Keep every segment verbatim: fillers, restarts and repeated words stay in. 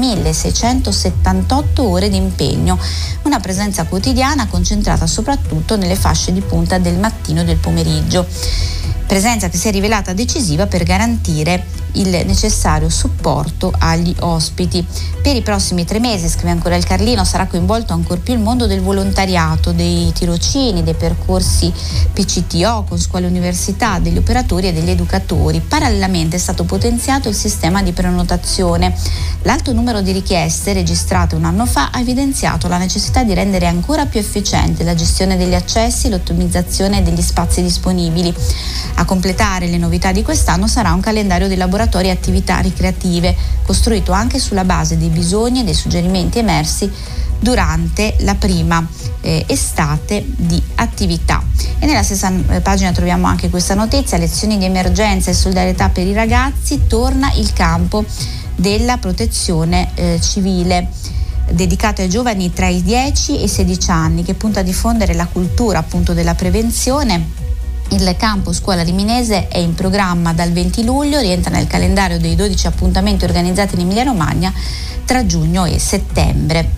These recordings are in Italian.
milleseicentosettantotto ore di impegno, una presenza quotidiana concentrata soprattutto nelle fasce di punta del mattino e del pomeriggio. Presenza che si è rivelata decisiva per garantire il necessario supporto agli ospiti. Per i prossimi tre mesi, scrive ancora il Carlino, sarà coinvolto ancor più il mondo del volontariato, dei tirocini, dei percorsi P C T O con scuole e università, degli operatori e degli educatori. Parallelamente è stato potenziato il sistema di prenotazione. L'alto numero di richieste registrate un anno fa ha evidenziato la necessità di rendere ancora più efficiente la gestione degli accessi e l'ottimizzazione degli spazi disponibili. A completare le novità di quest'anno sarà un calendario di laboratori e attività ricreative, costruito anche sulla base dei bisogni e dei suggerimenti emersi durante la prima eh, estate di attività. E nella stessa eh, pagina troviamo anche questa notizia: lezioni di emergenza e solidarietà per i ragazzi, torna il campo della protezione eh, civile, dedicato ai giovani tra i dieci e i sedici anni, che punta a diffondere la cultura appunto della prevenzione. Il campo scuola riminese è in programma dal venti luglio, rientra nel calendario dei dodici appuntamenti organizzati in Emilia-Romagna tra giugno e settembre.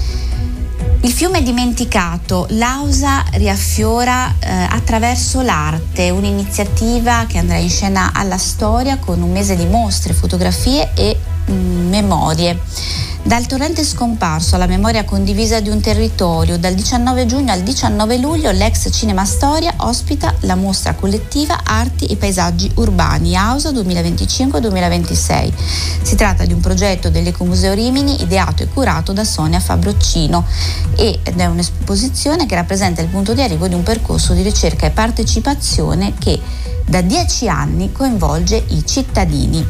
Il fiume dimenticato, l'Ausa riaffiora eh, attraverso l'arte, un'iniziativa che andrà in scena alla Storia con un mese di mostre, fotografie e mh, memorie. Dal torrente scomparso alla memoria condivisa di un territorio, dal diciannove giugno al diciannove luglio l'ex Cinema Storia ospita la mostra collettiva Arti e paesaggi urbani Ausa duemilaventicinque duemilaventisei. Si tratta di un progetto dell'Ecomuseo Rimini ideato e curato da Sonia Fabroccino ed è un'esposizione che rappresenta il punto di arrivo di un percorso di ricerca e partecipazione che da dieci anni coinvolge i cittadini.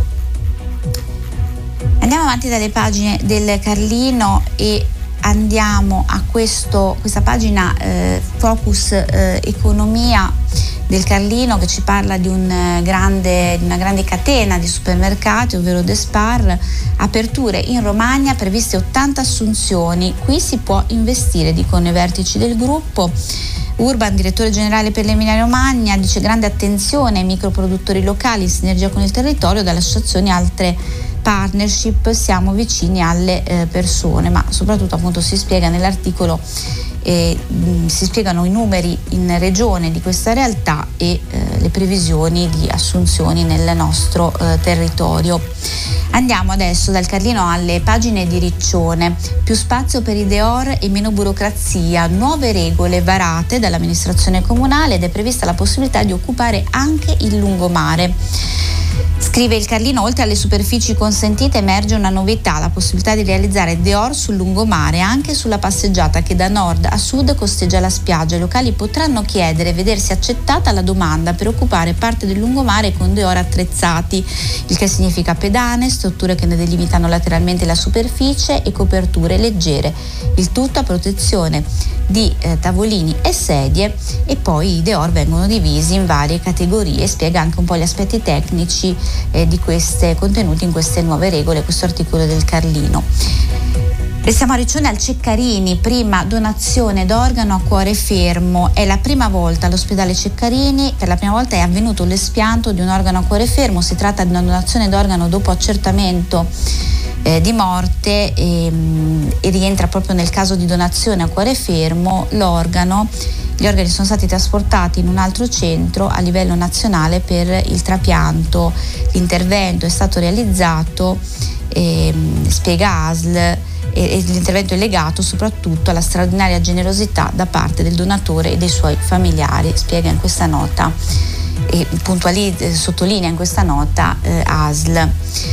Andiamo avanti dalle pagine del Carlino e andiamo a questo, questa pagina eh, Focus eh, Economia del Carlino, che ci parla di, un grande, di una grande catena di supermercati, ovvero The Spar. Aperture in Romagna, previste ottanta assunzioni, qui si può investire, dicono i vertici del gruppo. Urban, direttore generale per l'Emilia Romagna, dice grande attenzione ai microproduttori locali in sinergia con il territorio, dalle associazioni altre partnership siamo vicini alle eh, persone, ma soprattutto appunto si spiega nell'articolo, eh, mh, si spiegano i numeri in regione di questa realtà e eh, le previsioni di assunzioni nel nostro eh, territorio. Andiamo adesso dal Carlino alle pagine di Riccione. Più spazio per i Deor e meno burocrazia, nuove regole varate dall'amministrazione comunale ed è prevista la possibilità di occupare anche il lungomare. Scrive il Carlino, oltre alle superfici consentite emerge una novità, la possibilità di realizzare Deor sul lungomare anche sulla passeggiata che da nord a sud costeggia la spiaggia. I locali potranno chiedere e vedersi accettata la domanda per occupare parte del lungomare con Deor attrezzati, il che significa pedane, strutture che ne delimitano lateralmente la superficie e coperture leggere, il tutto a protezione di eh, tavolini e sedie. E poi i Deor vengono divisi in varie categorie, spiega anche un po' gli aspetti tecnici eh, di queste contenuti in queste nuove regole, questo articolo del Carlino. Restiamo a Riccione, al Ceccarini, prima donazione d'organo a cuore fermo. È la prima volta all'ospedale Ceccarini, per la prima volta è avvenuto l'espianto di un organo a cuore fermo. Si tratta di una donazione d'organo dopo accertamento eh, di morte e, e rientra proprio nel caso di donazione a cuore fermo. L'organo, gli organi sono stati trasportati in un altro centro a livello nazionale per il trapianto. L'intervento è stato realizzato, eh, spiega A S L, e l'intervento è legato soprattutto alla straordinaria generosità da parte del donatore e dei suoi familiari, spiega in questa nota e puntualizza, sottolinea in questa nota eh, A S L.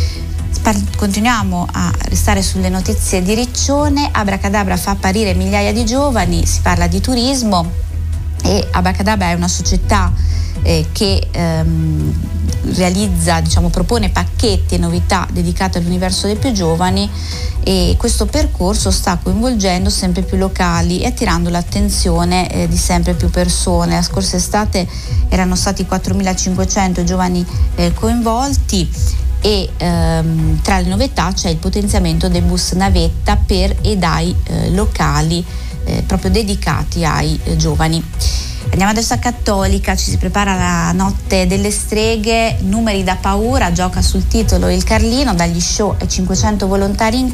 Continuiamo a restare sulle notizie di Riccione. Abracadabra fa apparire migliaia di giovani, si parla di turismo e Abracadabra è una società eh, che ehm, realizza, diciamo, propone pacchetti e novità dedicate all'universo dei più giovani, e questo percorso sta coinvolgendo sempre più locali e attirando l'attenzione eh, di sempre più persone. La scorsa estate erano stati quattromilacinquecento i giovani eh, coinvolti e ehm, tra le novità c'è il potenziamento dei bus navetta per e dai eh, locali eh, proprio dedicati ai eh, giovani. Andiamo adesso a Cattolica, ci si prepara la notte delle streghe, numeri da paura, gioca sul titolo il Carlino, dagli show ai cinquecento volontari in